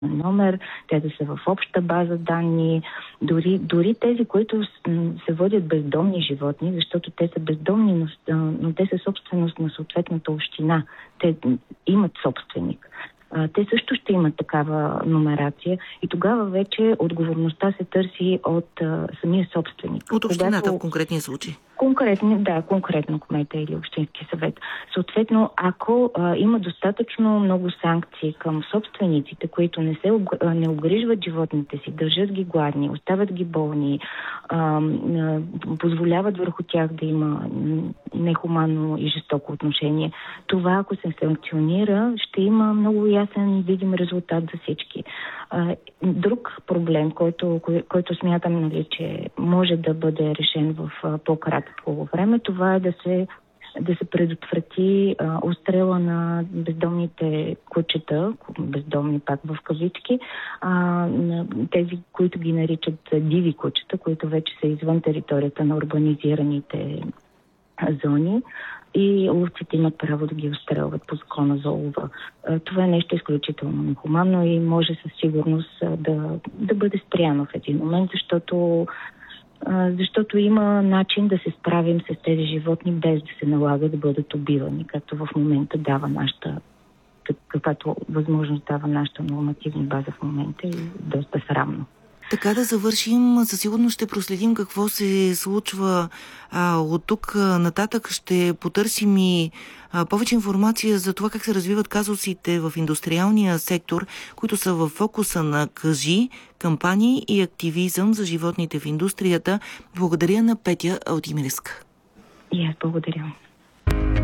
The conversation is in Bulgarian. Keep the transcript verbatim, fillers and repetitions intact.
номер, те да са в обща база данни, дори, дори тези, които се водят бездомни животни, защото те са бездомни, но, но те са собственост на съответната община. Те имат собственик. Те също ще имат такава номерация и тогава вече отговорността се търси от а, самия собственик. От общината Когато... в конкретния случай? Конкретно, да, конкретно кмета или общински съвет. Съответно, ако а, има достатъчно много санкции към собствениците, които не се не обгрижват животните си, държат ги гладни, оставят ги болни, а, а, позволяват върху тях да има нехуманно и жестоко отношение, това, ако се санкционира, ще има много ясен, видим резултат за всички. А, друг проблем, който, кой, който смятам, нали, че може да бъде решен в а, по-кратко по време, това е да се, да се предотврати а, отстрела на бездомните кучета, бездомни пак в кавички, а, на тези, които ги наричат диви кучета, които вече са извън територията на урбанизираните зони и ловците имат право да ги отстрелват по закона за лова. Това е нещо изключително нехуманно и може със сигурност да, да бъде спряно в един момент, защото защото има начин да се справим с тези животни без да се налага да бъдат убивани, както в момента дава нашата, каквато възможност дава нашата нормативна база в момента и доста срамно. Така да завършим, със сигурност ще проследим какво се случва а, от тук нататък. Ще потърсим и а, повече информация за това как се развиват казусите в индустриалния сектор, които са в фокуса на Кажи, кампании и активизъм за животните в индустрията. Благодаря на Петя Алтимирска. И аз благодаря.